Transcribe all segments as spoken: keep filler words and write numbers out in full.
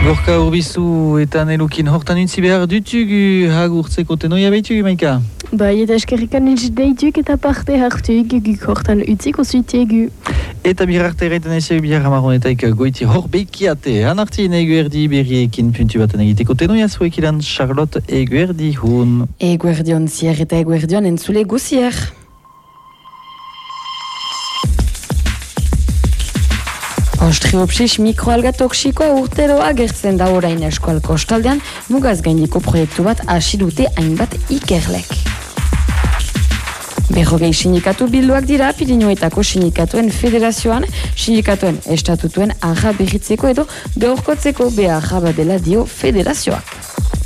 Gorka urbizu eta nelukin hortan utzi behar dutugu hagurtzeko tenoia behitugu, Maika? Bai, eta eskerrikan ez deituk eta parte hartugu guk hortan utziko zuitegu. Eta birarte erraiten ez bihar amaronetaik goiti hor bekiate. Hanartien eguerdi berriekin puntu baten egiteko tenoia zuek ilan Charlotte eguerdi hun. Eguerdion zier eta eguerdion entzule guzier. Ostriopsis mikroalga toksikoa urtero agertzen da orain eskual kostaldean, mugaz gaindiko proiektu bat hasi dute hainbat ikerlek. Berrogei sindikatu bilduak dira Pirinioetako sindikatuen federazioan, sindikatuen estatutuen arra berritzeko edo gaurkotzeko beharra badela dio federazioak.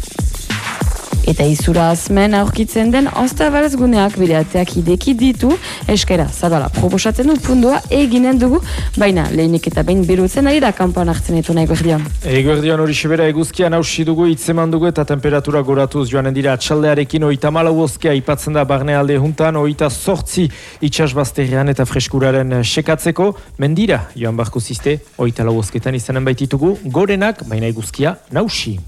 Eta izura azmen aurkitzen den Ostabalez guneak bere ateak ideki ditu, eskera zabala proposatzen du pundua eginen dugu, baina lehenik eta behin berutzen ari da kanpoan hartzen etu nahi guerdion. Eguerdion hori sebera eguzkian hausi dugu, itzeman dugu eta temperatura goratuz joanen dira atxaldearekin oita malau oskea ipatzen da barne alde juntan, oita sortzi itxasbazterrean eta freskuraren sekatzeko, mendira joan barko ziste, oita lau osketan izanen baititugu, gorenak, baina eguzkia nausi.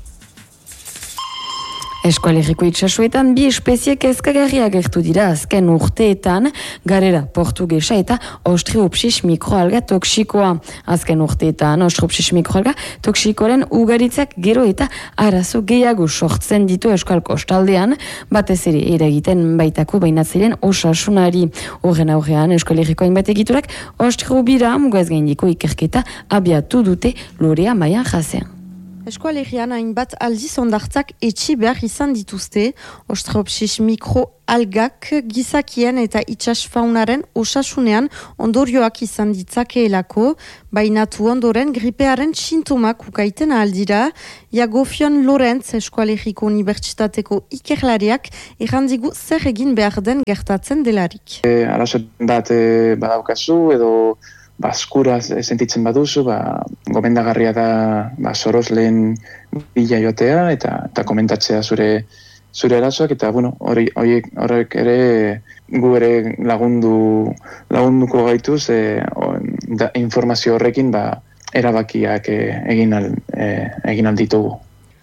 Eskualerriko itxasuetan bi espezie kezkagarriak gertu dira azken urteetan, garera portugesa eta Ostriopsis mikroalga toksikoa. Azken urteetan Ostriopsis mikroalga toksikoaren ugaritzak gero eta arazo gehiago sortzen ditu eskual kostaldean, batez ere eragiten baitako bainatzaileen osasunari. Horren aurrean eskualerriko hainbat egiturak Ostriobira mugaz gaindiko ikerketa abiatu dute Lorea Maian jasean. Eskualegian hainbat aldiz ondartzak etxi behar izan dituzte, Ostriopsis mikroalgak gizakien eta itxasfaunaren osasunean ondorioak izan ditzakeelako, bainatu ondoren gripearen sintomak ukaiten aldira, Jagofion Lorentz Eskualegiko Unibertsitateko ikerlariak errandigu zer egin behar den gertatzen delarik. E, Arazo bat e, badaukazu edo baskura sentitzen baduzu, ba, gomendagarria da ba, sorosleen bila joatea eta, eta komentatzea zure zure arazoak eta bueno, hori horiek horrek ere gu ere lagundu lagunduko gaituz e, da, informazio horrekin ba, erabakiak e, egin al, e, egin al ditugu.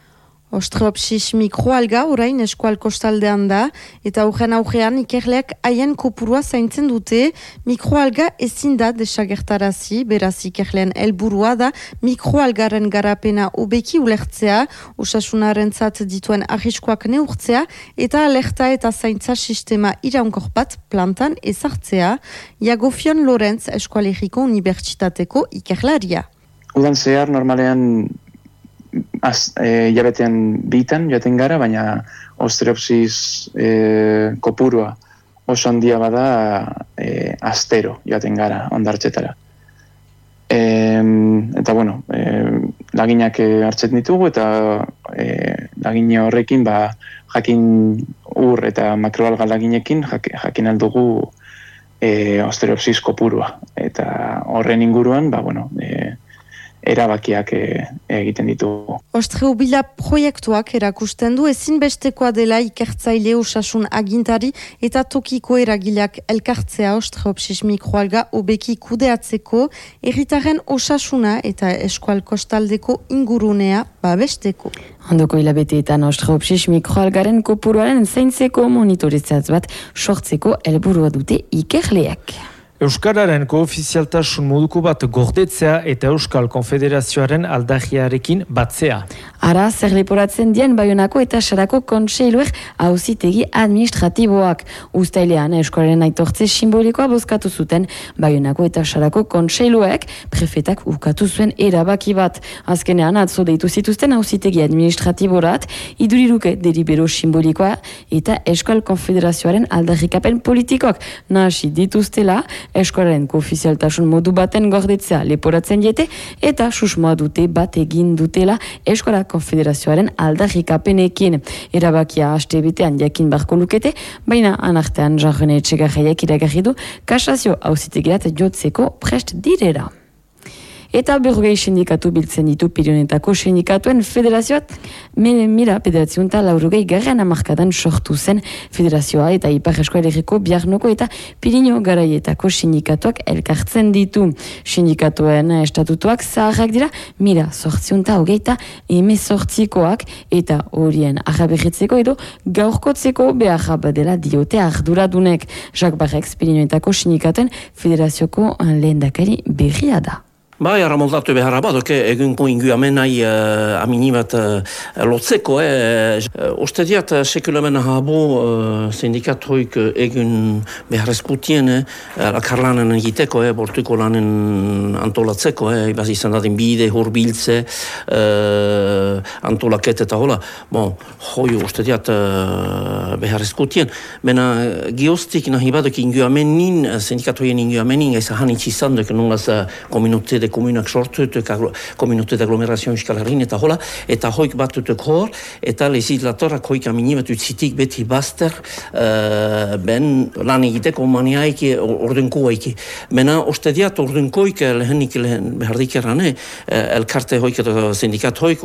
Ostriopsis mikroalga orain eskual kostaldean da, eta horren aurrean ikerleak haien kopurua zaintzen dute, mikroalga ezin da desagertarazi, beraz ikerleen helburua da mikroalgaren garapena hobeki ulertzea, osasunarentzat dituen arriskoak neurtzea, eta alerta eta zaintza sistema iraunkor bat plantan ezartzea, Jagofion Lorentz Eskualerriko Unibertsitateko ikerlaria. Udan zehar normalean Az, e, jabetean bitan joaten gara, baina Ostriopsis e, kopurua oso handia bada e, astero joaten gara ondartzetara. E, eta bueno, e, laginak hartzen ditugu eta e, lagine horrekin ba, jakin ur eta makroalga laginekin jak, jakin aldugu e, Ostriopsis kopurua. Eta horren inguruan, ba, bueno, e, erabakiak e, egiten ditugu. Ostriobila proiektuak erakusten du ezinbestekoa dela ikertzaile osasun agintari eta tokiko eragileak elkartzea Ostriopsis mikroalga hobeki kudeatzeko, herritarren osasuna eta eskual kostaldeko ingurunea babesteko. Ondoko hilabeteetan Ostriopsis mikroalgaren kopuruaren zaintzeko monitorizatz bat sortzeko helburua dute ikerleak. Euskararen koofizialtasun moduko bat gordetzea eta Euskal Konfederazioaren aldagiarekin batzea. Ara, zer leporatzen dien Baionako eta Sarako kontseiluek auzitegi administratiboak. Uztailean Euskararen aitortze simbolikoa bozkatu zuten Baionako eta Sarako kontseiluek, prefetak ukatu zuen erabaki bat. Azkenean atzo deitu zituzten auzitegi administratiborat, iduriruke delibero simbolikoa eta Euskal Konfederazioaren aldarrikapen politikoak nahasi dituztela, eskolaren koofizialtasun modu baten gordetzea leporatzen diete eta susmoa dute bat egin dutela Eskola Konfederazioaren aldarrikapenekin. Erabakia haste betean jakin barko lukete, baina anartean Jarrene Etxegarriak iragarri du kasazio auzitegirat jotzeko prest direra. Eta berrogei sindikatu biltzen ditu Pirinetako sindikatuen federazioat, mira, federatziunta laurogei garren amarkadan sortu zen federazioa eta Ipar Eskualerriko Biarnoko eta Pirinio garaietako sindikatuak elkartzen ditu. Sindikatuen estatutuak zaharrak dira, mira, sortziunta hogeita eme sortzikoak eta horien arraberritzeko edo gaurkotzeko behar badela diote arduradunek. Jacques Barrex, Pirinioetako sindikatuen federazioko lehendakari berria da. Bai, ara moldatu beharra badok, egunko inguamenai uh, amini bat uh, lotzeko. Eh. Oste diat, sekulamen habo uh, sindikatoik egun beharrezputien, eh, akarlanen egiteko, eh, bortuko lanen antolatzeko, eh, ibaz izan dadin bide, horbiltze, uh, antolaket eta hola. Bon, hoi, oste diat uh, beharrezputien. Mena, geostik nahi badok inguamenin, sindikatoien inguamenin, ez ahan itxizan duk, nungaz uh, kominute de komunak sortut, komunute de aglomerazio euskal herrin eta hola, eta hoik batutuk hor, eta legislatorak hoik amini bat utzitik beti baster uh, ben lan egiteko maniaiki, ordenko haiki. Mena, oste diat, ordenkoik lehenik lehen behardik errane, elkarte hoik eta sindikat hoik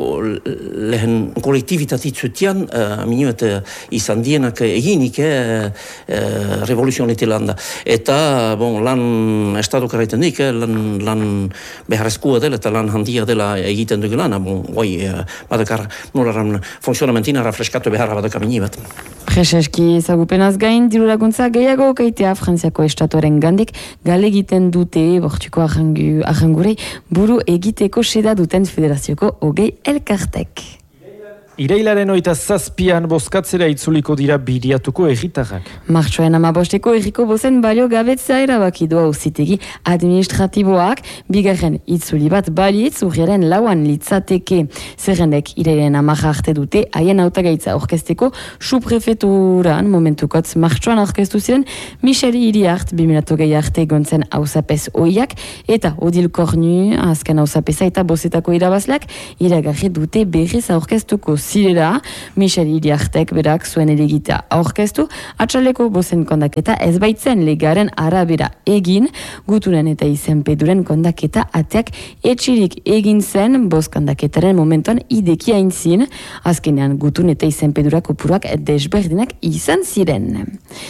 lehen kolektivitatit zutian, uh, amini bat izan dienak eginik, eh, uh, revoluzionete landa. Eta, bon, lan estado karaitenik, eh, lan, lan beharrezkoa dela eta lan handia dela egiten dugu lan, bon, oi, badakar, nolaran funtzionamentina rafreskatu beharra badakamini bat. Prezeski ezagupenaz gain, diru laguntza gehiago kaitea Frantziako estatuaren gandik gale egiten dute bortuko arrangurei buru egiteko seda duten federazioko hogei elkartek. Irailaren oita zazpian bozkatzera itzuliko dira biriatuko erritarrak. Martxoen amabosteko erriko bozen balio gabetzea erabaki doa auzitegi administratiboak, bigarren itzuli bat balitz urriaren lauan litzateke. Zerrendek irailaren amarra arte dute haien hautagaitza orkesteko suprefeturan momentukotz martxoan orkestu ziren Michel Iriart bimilatogei arte gontzen hauzapez oiak eta Odil Kornu azken hauzapeza eta bozetako irabazleak iragarri dute berriz orkestuko zirela, Michel Iriartek berak zuen elegita aurkeztu, atxaleko bozen kondaketa ez baitzen legaren arabera egin, gutunen eta izenpeduren kondaketa ateak etxirik egin zen boz kondaketaren momentuan ideki aintzin, azkenean gutun eta izenpedura kopuruak desberdinak izan ziren.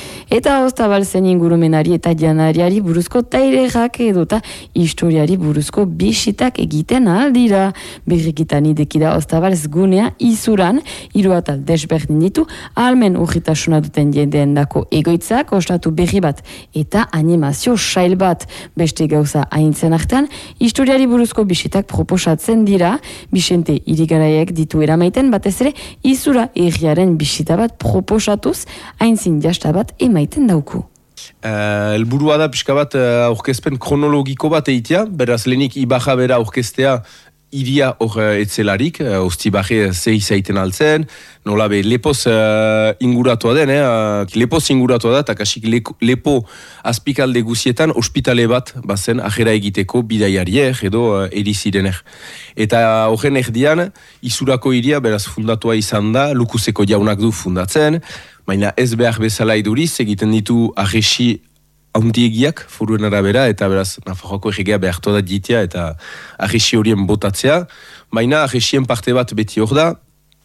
Eta Oztabal zen ingurumenari eta janariari buruzko tailerak edota historiari buruzko bisitak egiten aldira. Berrikitan idekida Oztabal gunea izuran, hiru atal desberdin ditu, ahalmen urritasuna duten jendeen dako egoitzak, ostatu berri bat eta animazio sail bat. Beste gauza haintzen artean, historiari buruzko bisitak proposatzen dira, Bixente irigaraiek ditu eramaiten batez ere, izura erriaren bisita bat proposatuz, haintzin jasta bat emaiten dauku. Uh, elburua da pixka bat uh, aurkezpen kronologiko bat eitea, beraz lehenik ibaja bera aurkeztea iria hor uh, etzelarik, uh, ostibarre zei zaiten altzen, nola be lepoz uh, inguratua den, eh? uh, lepoz inguratua da, eta kasik le, lepo azpikalde guzietan ospitale bat bazen ajera egiteko bidaiariek edo uh, erizirenek. Eta horren erdian, izurako iria beraz fundatua izan da, Lukuzeko jaunak du fundatzen, baina ez behar bezala iduriz, egiten ditu arresi haundiegiak foruen arabera, eta beraz, Nafarroako erregea behartu da ditia, eta arresi horien botatzea, baina arresien parte bat beti hor da,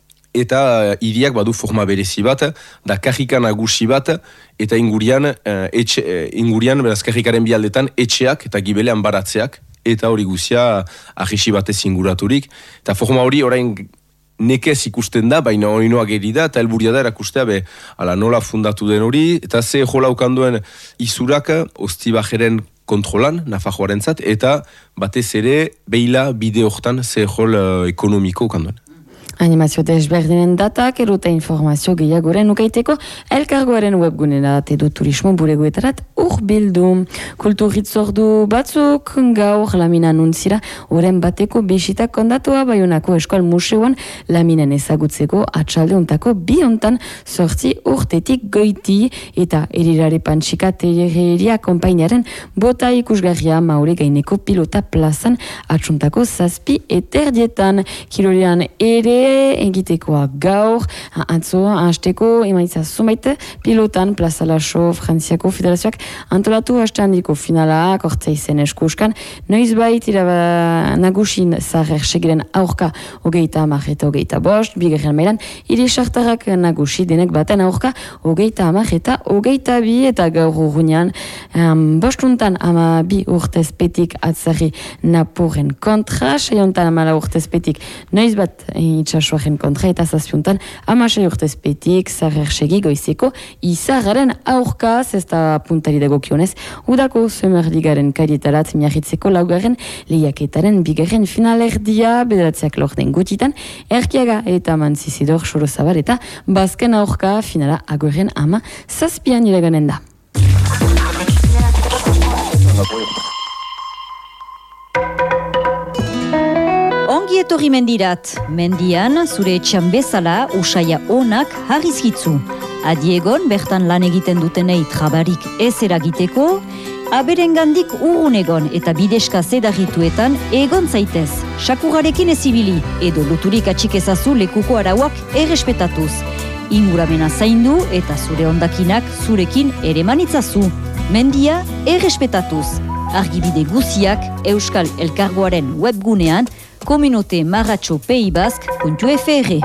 eta hiriak badu forma berezi bat, da karrika nagusi bat, eta ingurian, etxe, ingurian beraz karrikaren bialdetan etxeak eta gibelean baratzeak, eta hori guzia arresi batez inguraturik, eta forma hori orain nekez ikusten da, baina hori noa geri da, eta helburia da erakustea be, ala nola fundatu den hori, eta ze jola ukanduen izurak, ostibajeren kontrolan, Nafarroaren zat, eta batez ere, beila bide hortan ze jol uh, ekonomiko ukanduen. Animazio desberdinen datak, erota informazio gehiagoren ukaiteko, elkargoaren webgunera edo turismo buregoetarat urbildu. Kulturritzordu batzuk gaur lamina nuntzira, oren bateko besitak kondatua Baionako Eskol Museoan laminen ezagutzeko atxaldeuntako biontan sortzi urtetik goiti eta erirare pantxika telegeria konpainaren bota ikusgarria maure gaineko pilota plazan atxuntako zazpi eterdietan. Kirolean ere egitekoa gaur, atzo, hasteko, emaitza zumait, pilotan, Plaza Laso, Frantziako Federazioak, antolatu hasteandiko finala, kortzea izen eskuskan, noiz bait, iraba nagusin zaher segiren aurka, hogeita amar eta hogeita bost, bigarren mailan, iri sartarrak nagusi denek baten aurka, hogeita amar eta hogeita bi, eta gaur urrunean, um, bostuntan ama bi urtezpetik atzari naporen kontra, saiontan amala urtezpetik noiz bat itxasuaren kontra, eta zazpiuntan amasei urtezpetik zaher segi goizeko izarraren aurka, zesta puntari dagokionez, udako Zumerligaren karietarat miarritzeko laugarren lehiaketaren bigarren finalerdia bederatziak lorten gutitan, Erkiaga eta Mantzizidor Sorozabar eta Bazken aurka finala agorren ama zazpian iraganen da. Ongi etorri mendirat. Mendian, zure etxan bezala, usaia onak harrizkitzu. Adiegon, bertan lan egiten dutenei trabarik ez eragiteko, aberengandik urrun egon eta bideska zedarrituetan egon zaitez. Sakurarekin ezibili, edo luturik atxik ezazu lekuko arauak errespetatuz. Inguramena zaindu eta zure ondakinak zurekin ere manitzazu. Mendia errespetatuz. Argibide guziak Euskal Elkargoaren webgunean kominote marratxo peibask puntu f r.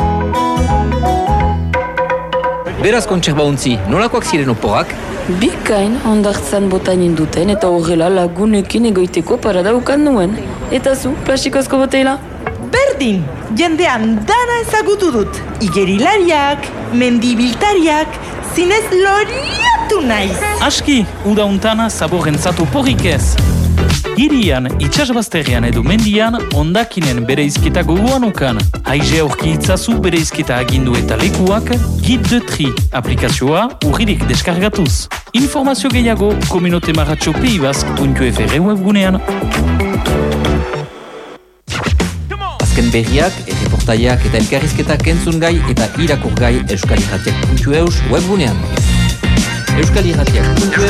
Beraz kontserbauntzi, nolakoak ziren oporak? Bikain ondartzan botainen duten eta horrela lagunekin egoiteko paradaukan nuen. Eta zu, plastikozko botela? Berdin, jendean dana ezagutu dut. Igerilariak, mendibiltariak, zinez loriatu naiz. Aski, uda untana zaborrentzatu porrik ez. Hirian, itxasbazterrean edo mendian, ondakinen bereizketa gogoan ukan. Aize aurki itzazu bereizketa agindu eta lekuak, Guide de Tri aplikazioa urririk deskargatuz. Informazio gehiago, kominote marratxo peibask puntu f r webgunean. Azken berriak, erreportaiak eta elkarrizketak entzun gai eta irakur gai euskalirratiak puntu eus webgunean. Euskalirratiak puntu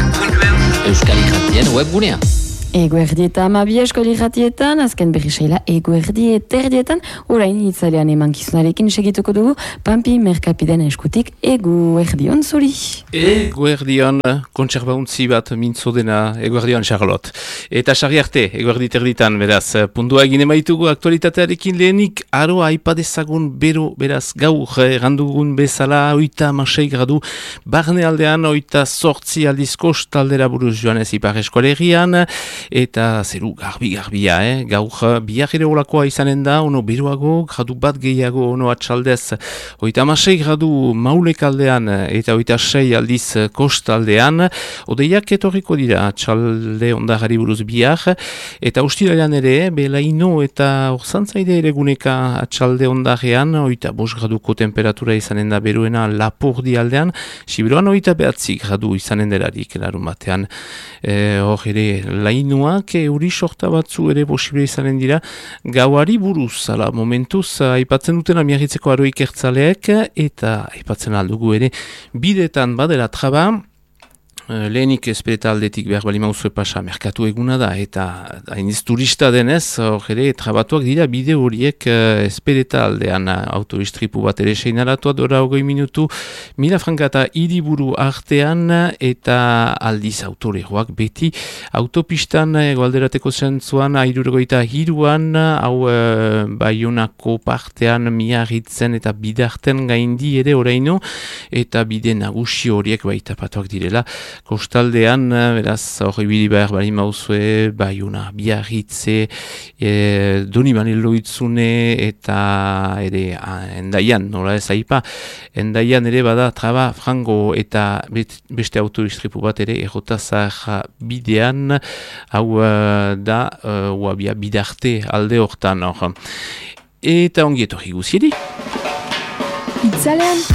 eus Euskalirratien webgunean. Eguerdi eta amabia eskolirratietan, azken berri saila eguerdi eterdietan, orain itzalean emankizunarekin segituko dugu, Pampi Merkapiden eskutik eguerdion zuri. Eguerdion, kontserbauntzi bat mintzo dena, eguerdion Charlotte. Eta sarri arte, eguerdi terditan, beraz, pundua egin emaitugu aktualitatearekin lehenik, aroa aipadezagun bero, beraz, gaur, errandugun bezala, oita amasei gradu, barne aldean, oita sortzi aldiz kostaldera buruz joan ez ipar eskolerian, eta zeru garbi-garbia, eh? Gaur biak ere olakoa izanen da, ono beroago, gradu bat gehiago, ono atxaldez, oita amasei gradu maulek aldean, eta oita sei aldiz kostaldean, odeiak etorriko dira, atxalde ondagari buruz biak, eta ustiralean ere, belaino eta orzantzaide ere guneka atxalde ondarean, oita bos graduko temperatura izanen da beruena Lapurdi aldean, Sibiroan oita behatzi gradu izanen delarik, larun batean, e, hor ere, lain Nuak euri sorta batzu ere posible izanen dira gauari buruz, ala momentuz aipatzen duten amiarritzeko aroik ertzaleek eta aipatzen aldugu ere bidetan badela traba. Lehenik espeleta aldetik behar bali mauzue pasa merkatu eguna da eta hainiz turista denez hor ere trabatuak dira bide horiek espeleta aldean autoistripu bat ere seinalatua dora hogei minutu Mila Franka eta hiriburu artean eta aldiz autoreroak beti autopistan egoalderateko zentzuan airurogoita hiruan hau e, Baionako partean miarritzen eta bidarten gaindi ere oraino eta bide nagusi horiek baita patuak direla kostaldean, beraz, hori bidi behar bali mauzue, Baiona, Biarritze, e, Doniban Eloitzune, eta ere, a, endaian, nola ez aipa, endaian ere bada traba frango eta bet, beste autoistripu bat ere errotazar bidean, hau da, uabia bidarte alde hortan, hor. Eta ongietorri guziedi. Itzalean.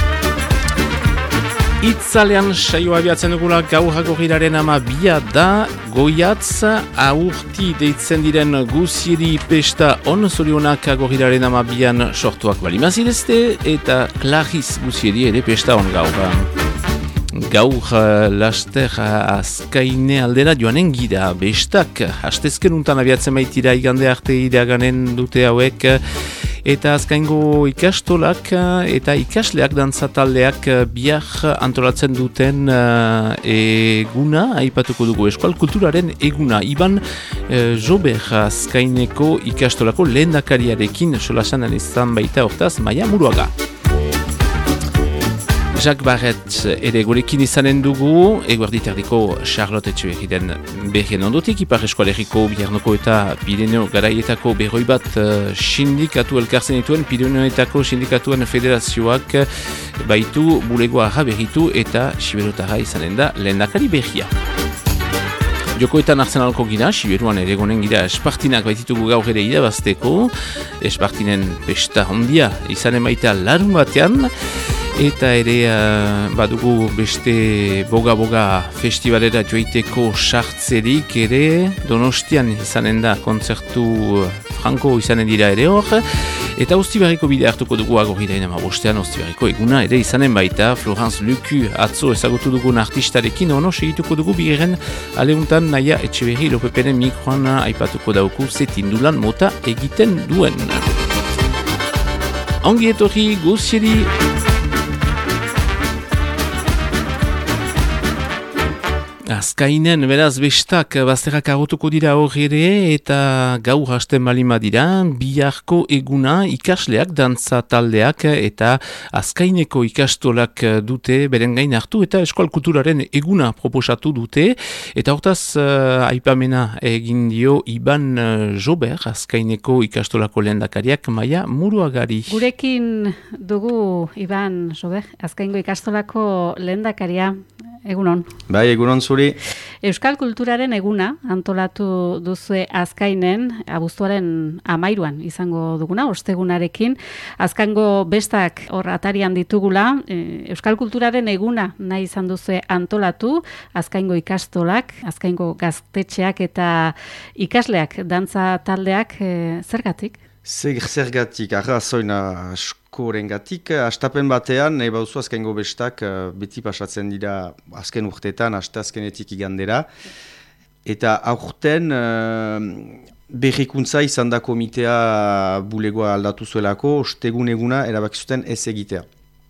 Itzalean saioa abiatzen dugula gaurako giraren ama bia da, goiatz, aurti deitzen diren guzieri pesta on zorionak agorriraren ama bian sortuak balimazirezte, eta klagiz guzieri ere pesta on gaur. Gaur uh, laster uh, azkaine aldera joanen gira, bestak, hastezken untan abiatzen baitira igande arte iraganen dute hauek, Eta azkaingo ikastolak eta ikasleak dantzataldeak bihar antolatzen duten uh, eguna, aipatuko dugu Euskal Kulturaren eguna. Iban uh, Jober azkaineko ikastolako lehendakariarekin solasan izan baita hortaz, Maia Muruaga. Jacques Barret ere gurekin izanen dugu, eguerditerdiko Charlotte Etxeberriden berrien ondotik, Ipar Eskualerriko Biarnoko eta Pirineo garaietako berroi bat uh, sindikatu elkartzen dituen, Pirineoetako sindikatuen federazioak baitu bulegoa berritu eta Siberotara izanen da lehendakari berria. Jokoetan hartzen alko gira, Siberuan ere gonen gira Espartinak baititugu gaur ere irabazteko, Espartinen pesta hondia izanen baita larun batean, eta ere uh, badugu beste boga-boga festivalera joiteko sartzerik ere Donostian izanen da kontzertu franko izanen dira ere hor, eta Ostibarriko bide hartuko dugu agorirain ama bostean Ostibarriko eguna ere izanen baita Florence Lucu atzo ezagutu dugun artistarekin ono segituko dugu bigeren aleuntan Naia Etxeberri Lopepenen mikroan aipatuko dauku zetindulan mota egiten duen. Ongi etorri guzieri. Azkainen, beraz, bestak bazterrak agotuko dira hor ere eta gaur hasten balima dira, biharko eguna ikasleak, dantza taldeak eta azkaineko ikastolak dute beren gain hartu eta Euskal Kulturaren eguna proposatu dute eta hortaz uh, aipamena egin dio Iban uh, Jober, azkaineko ikastolako lehendakariak Maia Muruagari. Gurekin dugu Iban Jober, azkaingo ikastolako lehendakaria. Egunon. Bai, egunon zuri. Euskal Kulturaren eguna antolatu duzue azkainen, abuztuaren amairuan izango duguna, ostegunarekin. Azkango bestak hor atarian ditugula, Euskal Kulturaren eguna nahi izan duzue antolatu, azkaingo ikastolak, azkaingo gaztetxeak eta ikasleak, dantza taldeak, zergatik? Zer, zergatik, arrazoina askorengatik, astapen batean, nahi bauzu azkaingo bestak beti pasatzen dira azken urteetan, aste azkenetik igandera. Eta aurten berrikuntza izan da komitea bulegoa aldatu zuelako, ostegun eguna erabaki zuten ez egitea.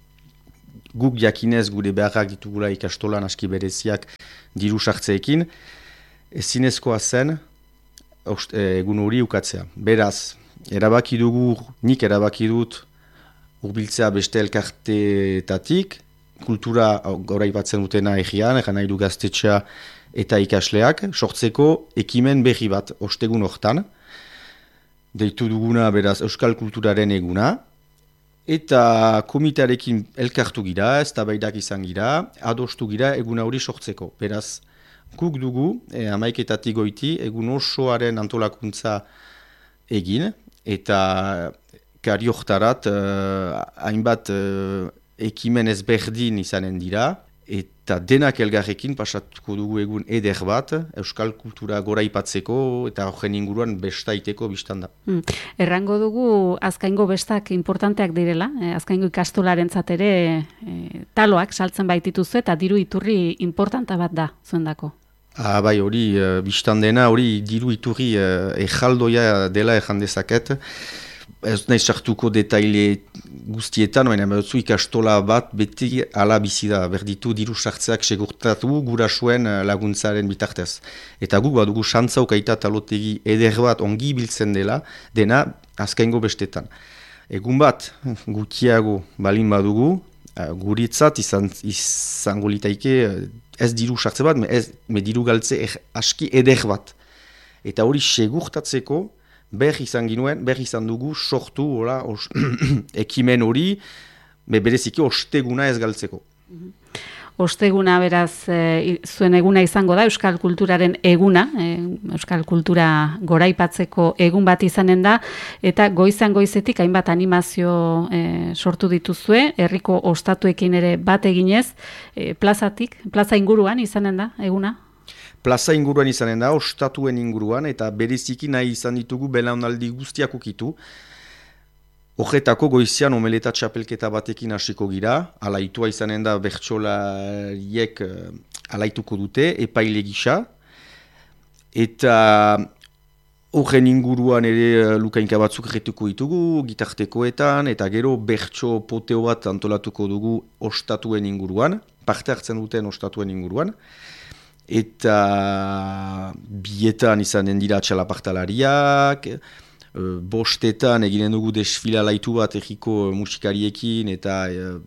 Guk jakinez gure beharrak ditugula ikastolan aski bereziak diru sartzeekin, ezinezkoa zen egun hori ukatzea. Beraz, erabaki dugu, nik erabaki dut urbiltzea beste elkarteetatik, kultura gaur aipatzen dutena egian, egan nahi du gaztetxea eta ikasleak, sortzeko ekimen berri bat ostegun hortan, deitu duguna beraz Euskal Kulturaren eguna, eta komitarekin elkartu gira, eztabaidak izan gira, adostu gira eguna hori sortzeko. Beraz, guk dugu, eh, hamaiketatik goiti, egun osoaren antolakuntza egin, eta karioktarat uh, hainbat uh, ekimen ezberdin izanen dira, eta denak elgarrekin pasatuko dugu egun eder bat, Euskal Kultura goraipatzeko eta horren inguruan bestaiteko biztanda. Hmm. Errango dugu azkaingo bestak importanteak direla, eh, azkaingo ikastolarentzat ere eh, taloak saltzen baitituzu eta diru iturri importanta bat da zuendako. Ah, bai, hori, uh, biztandena, hori diru iturri uh, ejaldoia dela ejan dezaket. Ez nahi sartuko detaile guztietan, baina batzu ikastola bat beti ala bizi da, berditu diru sartzeak segurtatu gurasuen laguntzaren bitartez. Eta guk badugu xantzauk aita talotegi eder bat ongi biltzen dela, dena azkaingo bestetan. Egun bat, gutiago balin badugu, guritzat izan, izango litaike ez diru sartze bat, me, ez, me diru galtze er, aski eder bat. Eta hori segurtatzeko, ber izan ginuen, ber izan dugu sortu hola, os, ekimen hori, be bereziki osteguna ez galtzeko. Osteguna beraz e, zuen eguna izango da, Euskal Kulturaren eguna, e, Euskal Kultura goraipatzeko egun bat izanen da, eta goizan goizetik hainbat animazio e, sortu dituzue, herriko ostatuekin ere bat eginez, e, plazatik, plaza inguruan izanen da eguna? Plaza inguruan izanen da, ostatuen inguruan, eta bereziki nahi izan ditugu belaunaldi guztiak ukitu. Horretako goizian omeleta txapelketa batekin hasiko gira, alaitua izanen da bertsolariek alaituko dute, epaile gisa, eta Horren inguruan ere lukainka batzuk retuko ditugu, gitartekoetan, eta gero bertso poteo bat antolatuko dugu ostatuen inguruan, parte hartzen duten ostatuen inguruan. Eta bietan izanen dira txalapartalariak, bostetan eginen dugu desfila laitu bat egiko musikariekin eta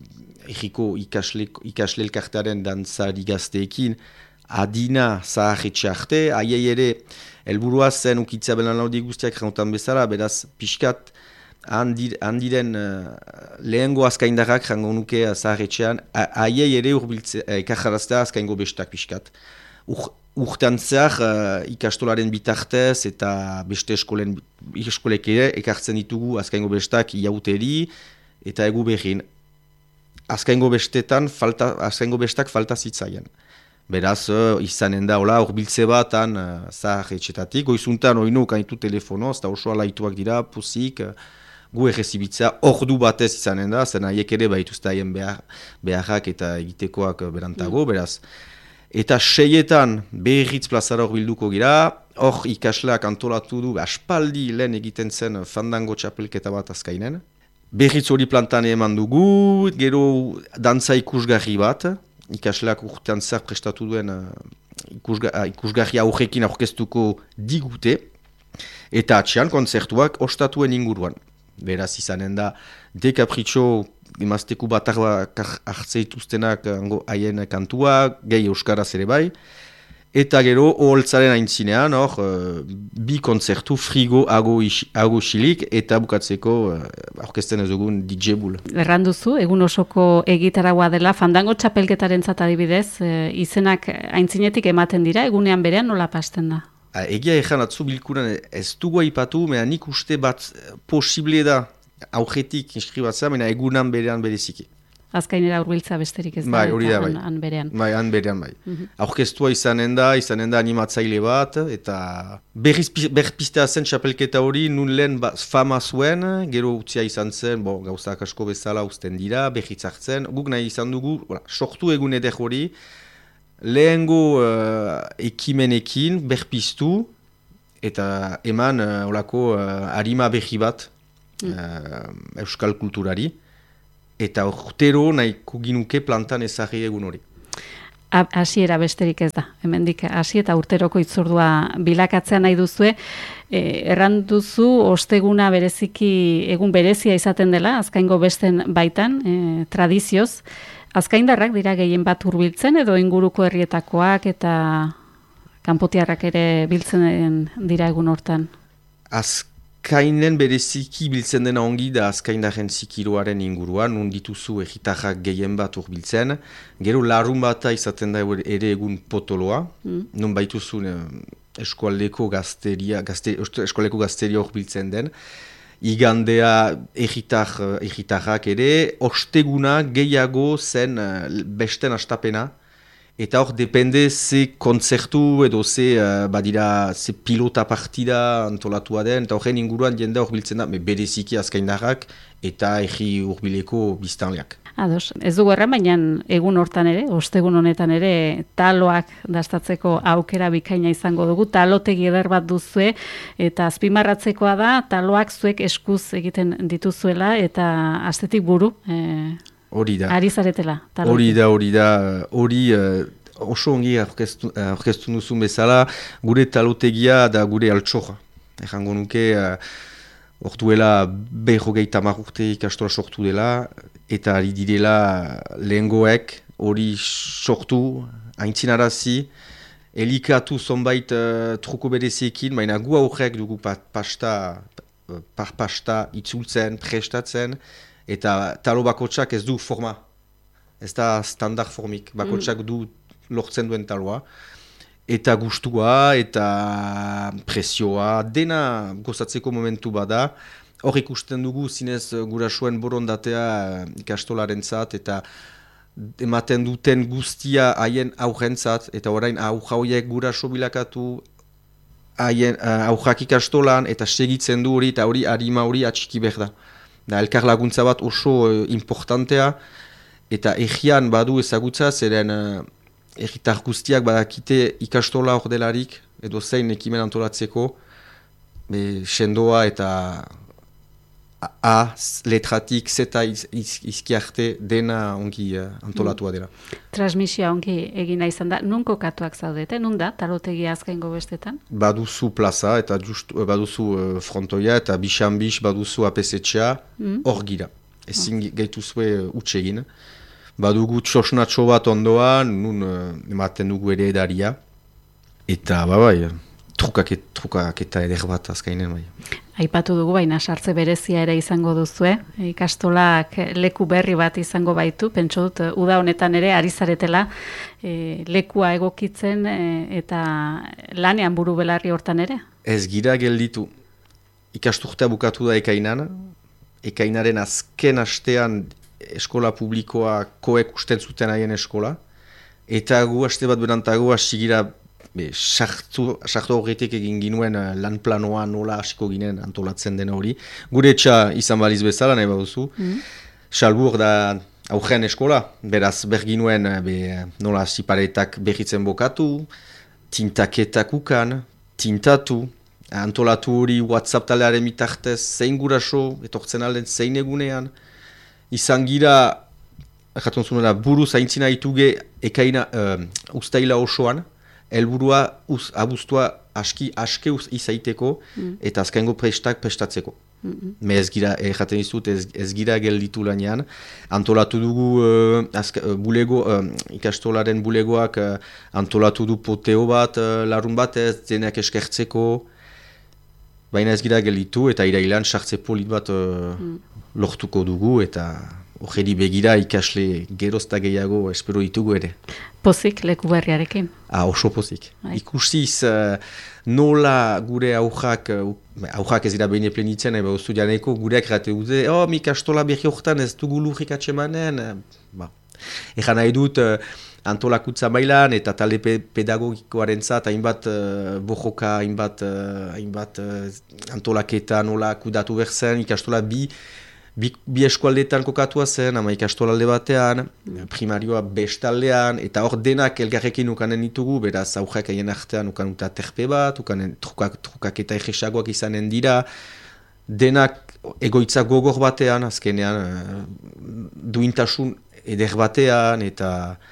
egiko ikasle, ikasle elkartaren dantzari gazteekin adina zaharretxe arte, haiei ere helburua zen ukitzea belan laudi guztiak jautan bezala, beraz pixkat handiren uh, lehengo azkaindarrak jango nuke zaharretxean, haiei ere ekarjaraztea azkaingo bestak pixkat. Ur, urtean zehar uh, ikastolaren bitartez eta beste eskolen, eskolek ere ekartzen ditugu azkaingo bestak iauteri eta egu behin. Azkaingo bestetan, falta, azkaingo bestak falta zitzaien. Beraz, uh, izanen da, hola, horbiltze bat, han, uh, zahar etxetatik, goizuntan, oinu, kanitu telefono, eta osoa laituak dira, puzik, uh, gu errezibitzea, ordu batez izanen da, zen haiek ere baituzte haien behar, beharrak eta egitekoak berantago, mm. beraz. Eta seietan, berritz plazara horbilduko gira, hor ikasleak antolatu du, aspaldi lehen egiten zen fandango txapelketa bat azkainen. Berritz hori plantan eman dugu, gero dantza ikusgarri bat, ikasleak urtean zer prestatu duen uh, ikusga, uh, ikusgarria aurrekin aurkeztuko digute, eta atxean kontzertuak ostatuen inguruan. Beraz izanen da, dekapritxo emazteku batar hartzeituztenak haien kantuak, gehi euskaraz ere bai, eta gero oholtzaren aintzinean, hor, uh, bi kontzertu frigo ago, ago xilik, eta bukatzeko uh, aurkezten ez dugun D J Bull. Erranduzu, egun osoko egitaragua dela, fandango txapelketaren zat adibidez, e, izenak aintzinetik ematen dira, egunean berean nola pasten da? Egia egan atzu bilkuran ez dugu aipatu, mena nik uste bat posible da aurretik inskribatzea, mena egunan berean bereziki. Azkainera hurbiltza besterik ez da, bai, hori da, bai. Han, han berean. Bai, han berean, bai. Mm-hmm. Aurkeztua izanen da, izanen da animatzaile bat, eta berriz berpiztea zen txapelketa hori, nun lehen ba, fama zuen, gero utzia izan zen, bo, gauzak asko bezala uzten dira, berriz hartzen, guk nahi izan dugu, voilà, sortu egun eder hori, lehengo uh, ekimenekin berpiztu, eta eman uh, olako uh, harima berri bat mm. uh, euskal kulturari, eta urtero nahiko ginuke plantan ezagri egun hori. Hasiera besterik ez da, hemendik hasi eta urteroko itzordua bilakatzea nahi duzue, e, erranduzu osteguna bereziki egun berezia izaten dela, azkaingo besten baitan, e, tradizioz, azkaindarrak dira gehien bat hurbiltzen edo inguruko herrietakoak eta kanpotiarrak ere biltzen dira egun hortan? Azkainen bereziki biltzen dena ongi da azkaindaren zikiroaren inguruan, nun dituzu egitarrak gehien bat urbiltzen. Gero larun bata izaten da ere egun potoloa, mm. nun baituzun eskualdeko gazteria, gazte, eskualdeko gazteria urbiltzen den. Igandea egitar, egitarrak ere, osteguna gehiago zen besten astapena. Eta hor, depende ze kontzertu edo ze, uh, badira, ze pilota partida antolatua den, eta horren inguruan jende hor biltzen da, bereziki azkaindarrak eta egi urbileko biztanleak. Ados, ez dugu erran, baina egun hortan ere, ostegun honetan ere, taloak dastatzeko aukera bikaina izango dugu, talotegi eder bat duzue, eta azpimarratzekoa da, taloak zuek eskuz egiten dituzuela, eta astetik buru, eh, Hori da. Ari zaretela. Hori da, hori da. Hori uh, oso ongi aurkeztu duzun bezala, gure talotegia da gure altxorra. Ejango nuke, hor uh, duela beho gehieta marrurte ikastola sortu dela, eta ari direla lehengoek hori sortu, aintzinarazi, elikatu zonbait uh, truko bereziekin, baina gu aurrek dugu pasta, parpasta itzultzen, prestatzen, eta talo bakotsak ez du forma, ez da standard formik, bakotsak du lortzen duen taloa, eta gustua, eta presioa, dena gozatzeko momentu bada, hor ikusten dugu zinez gurasoen borondatea ikastolaren zat, eta ematen duten guztia haien aurrentzat, eta orain aurrauiek guraso bilakatu, haien aurrak ikastolan, eta segitzen du hori, eta hori harima hori atxiki behar da. Da, elkar laguntza bat oso uh, importantea, eta egian badu ezagutza, zeren uh, egitar guztiak badakite ikastola hor delarik, edo zein ekimen antolatzeko, be, sendoa eta A, letratik, zeta iz, iz, izki arte dena ongi uh, antolatua dela. Transmisioa ongi egina izan da. Nun kokatuak zaudete? Nun da, talotegia azkaingo bestetan? Baduzu plaza eta just, baduzu uh, frontoia eta bisan-bis baduzu apesetxea hor mm. gira. Ezin oh. gaituzue uh, utxegin. Badugu txosnatxo bat ondoan, nun uh, ematen dugu ere edaria. Eta, ba bai, trukaket, trukaketa eder bat azkainen bai. Aipatu dugu, baina sartze berezia ere izango duzue. Ikastolak leku berri bat izango baitu, pentsu dut, uda honetan ere ari zaretela e, lekua egokitzen e, eta lanean buru belarri hortan ere? Ez gira gelditu. Ikasturtea bukatu da ekainan, ekainaren azken astean eskola publikoa koek usten zuten haien eskola, eta gu aste bat berantago hasi gira Be, sartu, sartu horretik egin ginuen uh, lan planoa nola hasiko ginen antolatzen dena hori. Gure etxa izan baliz bezala, nahi baduzu. Mm. Salbur da aurrean eskola, beraz berginuen be, nola ziparetak berritzen bokatu, tintaketak ukan, tintatu, antolatu hori WhatsApp talearen mitartez, zein guraso, etortzen alden zein egunean. Izan gira, jaton zunera, buru zaintzina ituge ekaina uh, ustaila osoan, helburua uz, abuztua aski aske uz izaiteko mm. eta azkaingo prestak prestatzeko. Mm-hmm. Me ez gira, erraten izut, ez, ez gira gelditu lanean. Antolatu dugu uh, azka, uh, bulego, uh, ikastolaren bulegoak uh, antolatu du poteo bat, uh, larun bat ez, denak eskertzeko. Baina ez gira gelditu eta irailan sartze polit bat uh, mm. lortuko dugu eta horredi begira ikasle gerozta gehiago espero ditugu ere. Pozik leku berriarekin? Ah, oso pozik. Ai. Ikusiz uh, nola gure aujak, uh, aujak ez dira behin eplenitzen, eba ustu janeko gureak errate dute, oh, mi kastola berri horretan ez dugu lurrik atsemanen. Ba. Egan nahi dut, uh, antolakutza mailan eta talde pe pedagogikoaren zat, hainbat uh, bojoka, hainbat, uh, hainbat uh, antolaketa nola kudatu berzen, ikastola bi, Bi, bi eskualdeetan kokatua zen, ama ikastolalde batean, primarioa bestaldean, eta hor denak elgarrekin ukanen ditugu, beraz aurrak haien artean ukan uta terpe bat, ukanen trukak, trukak eta egesagoak izanen dira, denak egoitza gogor batean, azkenean duintasun eder batean, eta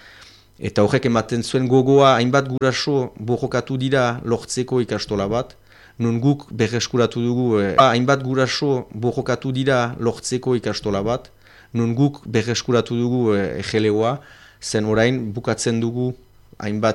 eta horrek ematen zuen gogoa, hainbat guraso borrokatu dira lortzeko ikastola bat, nun guk berreskuratu dugu, eh, hainbat guraso borrokatu dira lortzeko ikastola bat, nun guk berreskuratu dugu eh, egeleoa, zen orain bukatzen dugu hainbat